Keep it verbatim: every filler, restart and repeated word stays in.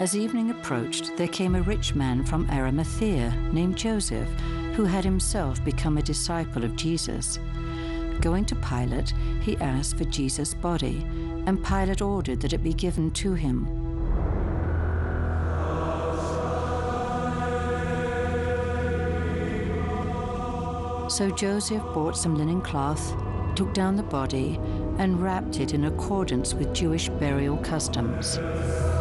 As evening approached, there came a rich man from Arimathea named Joseph, who had himself become a disciple of Jesus. Going to Pilate, he asked for Jesus' body, and Pilate ordered that it be given to him. So Joseph bought some linen cloth, took down the body, and wrapped it in accordance with Jewish burial customs.